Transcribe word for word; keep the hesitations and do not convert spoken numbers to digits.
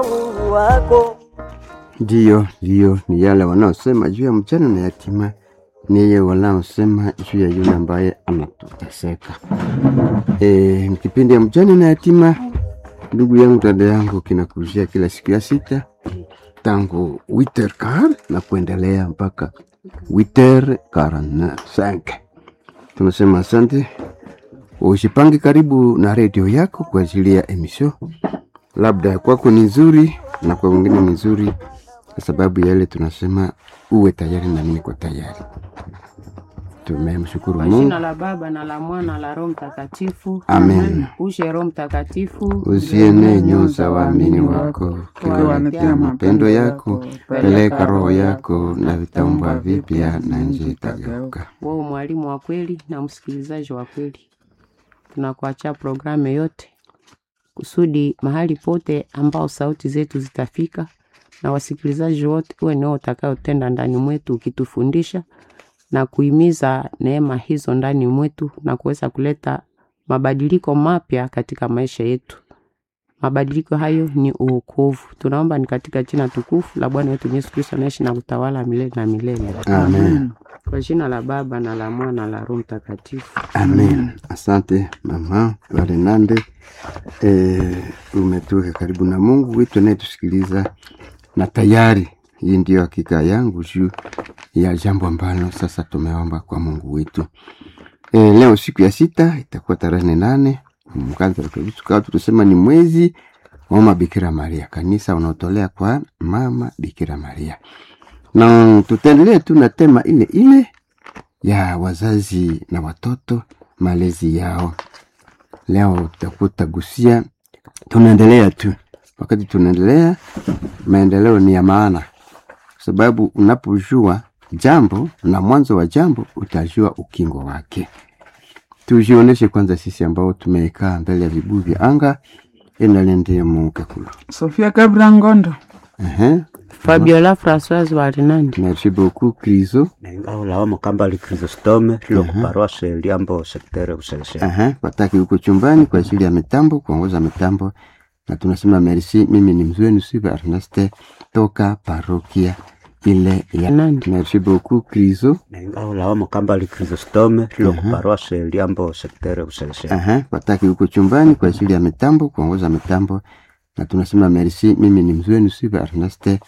wako. Ndiyo, ndiyo, ni yale wanaosema juu ya mjane na yatima, ni yeye wanaosema juu ya yule ambaye anatuteseka. E, kipindi ya mjane na yatima, ndugu yangu, dada yangu, kinakujia kila siku ya sita tangu witer kar na kuendelea mpaka witer karana sanke. Tunasema asante. Usipange karibu na redio yako kwa ajili ya emisho. Labda kwako ni nzuri na kwa wengine ni nzuri, kwa sababu yale tunasema uwe tayari na mimi kwa tayari. Tumemshukuru Mungu. Kwa jina la Baba na la Mwana na la Roho Mtakatifu. Amen. Ushe Roho Mtakatifu, Usiene nyuza waamini wako, kiwaletea mapendo yako, peleka roho yako na vitaumbwa vipya na nje itageuka. wewe mwalimu wa kweli na msikilizaji wa kweli. Tunakuachia programu yote kusudi mahali pote ambao sauti zetu zitafika na wasikilizaji wote uwe nao utakayotenda ndani mwetu ukitufundisha na kuhimiza neema hizo ndani mwetu na kuweza kuleta mabadiliko mapya katika maisha yetu. Mabadiliko hayo ni uokovu. Tunaomba ni katika jina tukufu la Bwana wetu Yesu Kristo anaishi na kutawala milele na milele. Amen. Kwa jina la Baba na la Mwana na la Roho Mtakatifu. Amen. Asante mama Valenande. Eh, umetoka karibu na Mungu wetu anayetusikiliza, na tayari hii ndio hakika yangu juu ya jambo ambalo sasa tumeomba kwa Mungu wetu. Eh, leo siku ya sita itakuwa tarehe nane mkanza kwa tunasema ni mwezi wa Mama Bikira Maria. Kanisa unaotolea kwa Mama Bikira Maria. Na tutaendelea tu na tema ile ile ya wazazi na watoto, malezi yao. Leo tutakuta gusia, tunaendelea tu. Wakati tunaendelea, maendeleo ni ya maana, sababu unapojua jambo na mwanzo wa jambo utajua ukingo wake. Tujioneshe kwanza sisi ambao tumekaa mbele ya vibuyu vya anga. Enalende mukakulu Sofia Kabrangondo. ehe Fabiola Françoise Warinandi. Merci beaucoup Krizo. Au la wamo kamba li Chrysostome lo paroisse liambo secteur uselese. Aha, wataki huko chumbani kwa ajili ya mitambo, kuongoza mitambo, na tunasema merci. Mimi ni mzee Nusiba Erneste toka parokia ile ya Nandi. Merci beaucoup Krizo. Au la wamo kamba li Chrysostome lo paroisse liambo secteur uselese. Aha, wataki huko chumbani kwa ajili ya mitambo, kuongoza mitambo, na tunasema merci. Mimi ni mzee Nusiba Erneste